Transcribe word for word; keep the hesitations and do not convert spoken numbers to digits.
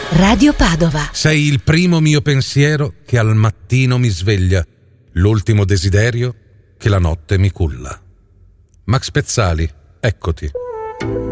Radio Padova. Sei il primo mio pensiero che al mattino mi sveglia, l'ultimo desiderio che la notte mi culla. Max Pezzali, eccoti.